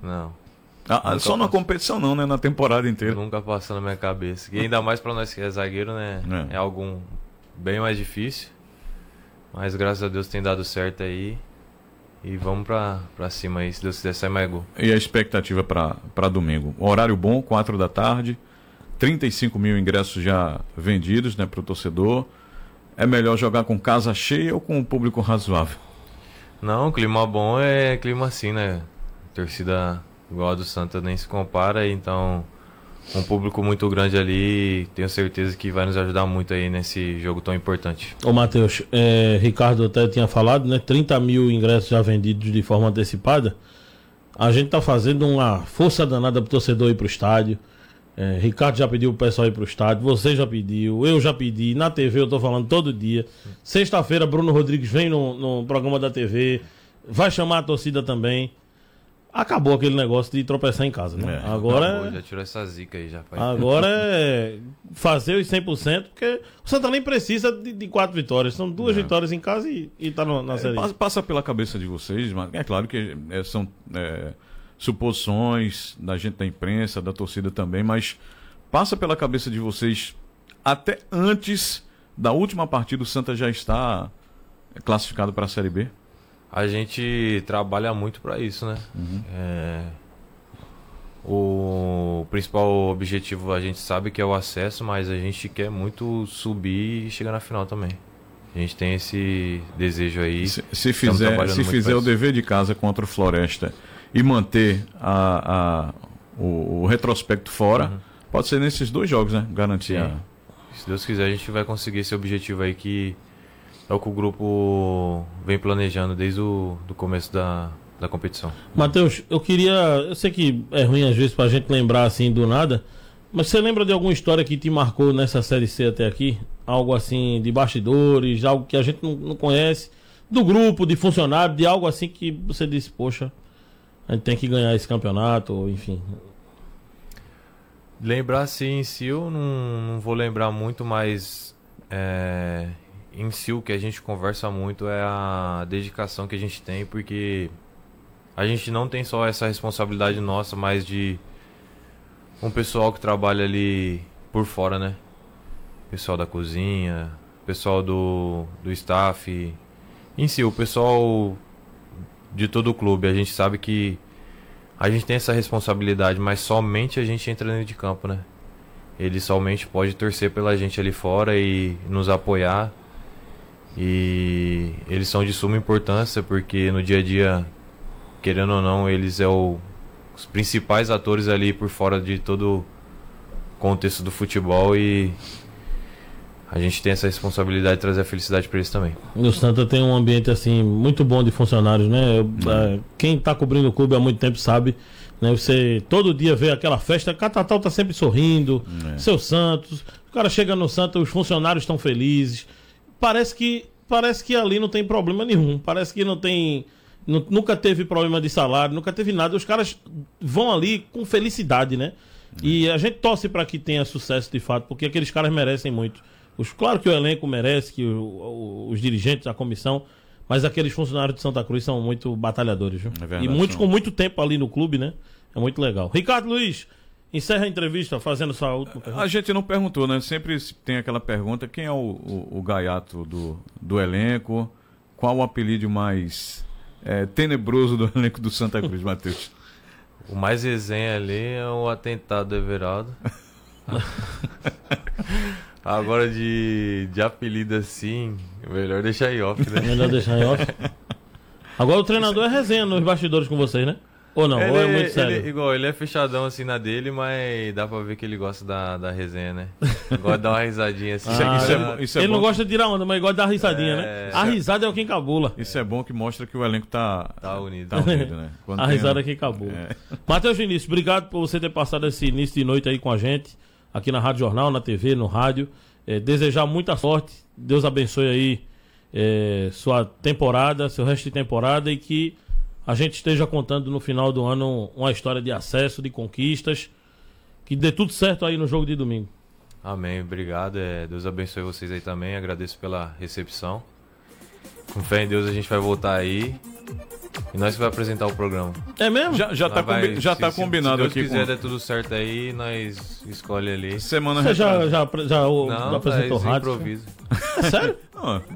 Não. Só na competição não, né? Na temporada inteira. Nunca passou na minha cabeça. E ainda mais pra nós que é zagueiro, né? É algo bem mais difícil. Mas graças a Deus tem dado certo aí. E vamos pra cima aí, se Deus quiser sair mais gol. E a expectativa pra domingo? Horário bom, 4 da tarde. 35 mil ingressos já vendidos, né, pro torcedor. É melhor jogar com casa cheia ou com um público razoável? Não, clima bom é clima assim, né? Torcida igual a do Santa nem se compara, então um público muito grande ali, tenho certeza que vai nos ajudar muito aí nesse jogo tão importante. Ô Matheus, Ricardo até tinha falado, né? 30 mil ingressos já vendidos de forma antecipada. A gente tá fazendo uma força danada pro torcedor ir pro estádio. Ricardo já pediu pro pessoal ir pro estádio, você já pediu, eu já pedi, na TV eu tô falando todo dia. Sexta-feira Bruno Rodrigues vem no programa da TV, vai chamar a torcida também. Acabou aquele negócio de tropeçar em casa, né? Agora já tirou essa zica aí, já. Agora é fazer os 100%, porque o Santa nem precisa de 4 vitórias. São 2 vitórias em casa e tá na Série. Passa pela cabeça de vocês, mas é claro que são suposições da gente da imprensa, da torcida também, mas passa pela cabeça de vocês, até antes da última partida, o Santa já está classificado para a Série B? A gente trabalha muito para isso, né? O principal objetivo a gente sabe que é o acesso, mas a gente quer muito subir e chegar na final também. A gente tem esse desejo aí. Se fizer o dever de casa contra o Floresta e manter o retrospecto fora, pode ser nesses 2 jogos, né? Garantir. Se Deus quiser, a gente vai conseguir esse objetivo aí, que é o que o grupo vem planejando desde o começo da competição. Matheus, eu sei que é ruim às vezes pra gente lembrar assim do nada, mas você lembra de alguma história que te marcou nessa Série C até aqui? Algo assim de bastidores, algo que a gente não conhece, do grupo, de funcionário, de algo assim que você disse, poxa, a gente tem que ganhar esse campeonato, ou enfim. Lembrar sim, em si eu não vou lembrar muito, mas em si o que a gente conversa muito é a dedicação que a gente tem, porque a gente não tem só essa responsabilidade nossa, mas de um pessoal que trabalha ali por fora, né? Pessoal da cozinha, pessoal do staff, em si, o pessoal de todo o clube. A gente sabe que a gente tem essa responsabilidade, mas somente a gente entra dentro de campo, né? Ele somente pode torcer pela gente ali fora e nos apoiar. E eles são de suma importância, porque no dia a dia, querendo ou não, eles os principais atores ali por fora de todo o contexto do futebol, e a gente tem essa responsabilidade de trazer a felicidade para eles também. O Santa tem um ambiente assim muito bom de funcionários, né? Quem está cobrindo o clube há muito tempo sabe, né? Você todo dia vê aquela festa, Catatal tá sempre sorrindo, Seu Santos, o cara chega no Santa, os funcionários estão felizes. Parece que ali não tem problema nenhum. Parece que nunca teve problema de salário, nunca teve nada. Os caras vão ali com felicidade, né? E a gente torce para que tenha sucesso de fato, porque aqueles caras merecem muito. Claro que o elenco merece, que os dirigentes, a comissão, mas aqueles funcionários de Santa Cruz são muito batalhadores, viu? Verdade, e muitos com muito tempo ali no clube, né? É muito legal. Ricardo Luiz, encerra a entrevista fazendo sua última pergunta. A gente não perguntou, né? Sempre tem aquela pergunta: quem é o gaiato do elenco? Qual o apelido mais tenebroso do elenco do Santa Cruz, Matheus? O mais resenha ali é o atentado do Everaldo. Agora de apelido assim, melhor deixar em off, né? Melhor deixar em off. Agora o treinador é resenha nos bastidores com vocês, né? Ou não? Ou é muito sério? Ele é fechadão assim na dele, mas dá pra ver que ele gosta da resenha, né? Gosta de dar uma risadinha assim. Ele não gosta de tirar onda, mas gosta de dar uma risadinha, né? A risada é o que encabula. Isso é bom, que mostra que o elenco tá unido. Tá unido, né? A risada é que encabula. Matheus Vinícius, obrigado por você ter passado esse início de noite aí com a gente, aqui na Rádio Jornal, na TV, no rádio. Desejar muita sorte. Deus abençoe aí sua temporada, seu resto de temporada, e que a gente esteja contando no final do ano uma história de acesso, de conquistas, que dê tudo certo aí no jogo de domingo. Amém, obrigado. Deus abençoe vocês aí também, agradeço pela recepção. Com fé em Deus a gente vai voltar aí E nós que vai apresentar o programa. É mesmo? Já tá, tá combinado se Deus aqui. quiser der tudo certo aí, nós escolhe ali. Semana Você já retrasada. Não, apresentou mas rádio? improviso. É sério? Ah,